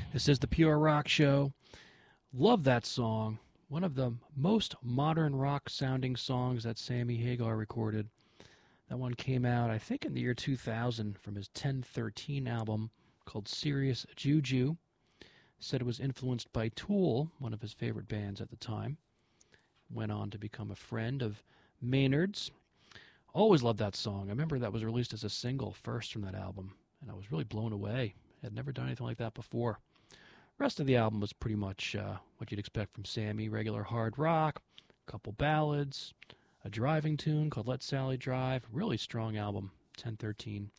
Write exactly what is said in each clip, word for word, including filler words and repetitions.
This is the Pure Rock Show. Love that song. One of the most modern rock sounding songs that Sammy Hagar recorded. That one came out, I think, in the year two thousand from his ten thirteen album called Serious Juju. Said it was influenced by Tool, one of his favorite bands at the time. Went on to become a friend of Maynard's. Always loved that song. I remember that was released as a single first from that album, and I was really blown away. Had never done anything like that before. Rest of the album was pretty much uh, what you'd expect from Sammy. Regular hard rock, a couple ballads, a driving tune called Let Sally Drive. Really strong album, ten thirteen.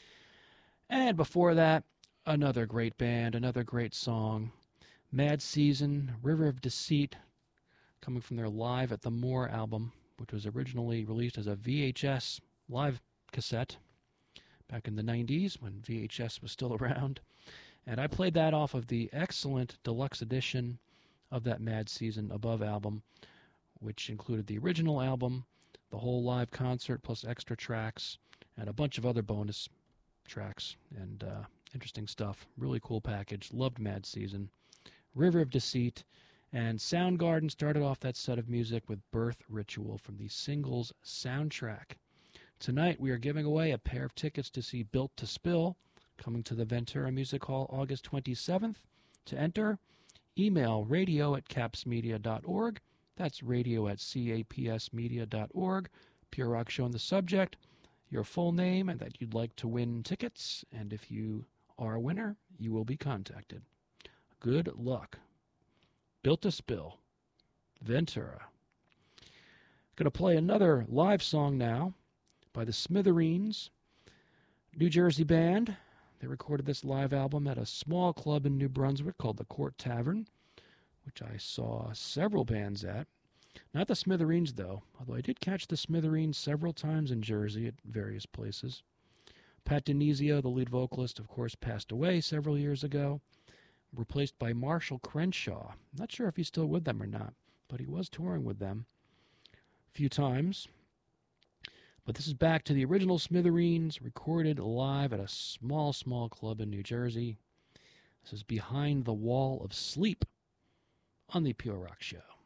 And before that, another great band, another great song. Mad Season, River of Deceit, coming from their Live at the Moor album, which was originally released as a V H S live cassette back in the nineties when V H S was still around. And I played that off of the excellent deluxe edition of that Mad Season Above album, which included the original album, the whole live concert plus extra tracks, and a bunch of other bonus tracks and uh, interesting stuff. Really cool package. Loved Mad Season. River of Deceit. And Soundgarden started off that set of music with Birth Ritual from the Singles soundtrack. Tonight we are giving away a pair of tickets to see Built to Spill, coming to the Ventura Music Hall August twenty-seventh. To enter, email radio at capsmedia dot org. That's radio at capsmedia dot org. Pure Rock Show in the subject, your full name, and that you'd like to win tickets. And if you are a winner, you will be contacted. Good luck. Built to Spill, Ventura. Going to play another live song now by the Smithereens, New Jersey band. They recorded this live album at a small club in New Brunswick called the Court Tavern, which I saw several bands at. Not the Smithereens, though, although I did catch the Smithereens several times in Jersey at various places. Pat Denizio, the lead vocalist, of course, passed away several years ago, replaced by Marshall Crenshaw. Not sure if he's still with them or not, but he was touring with them a few times. But this is back to the original Smithereens, recorded live at a small, small club in New Jersey. This is Behind the Wall of Sleep on the Pure Rock Show.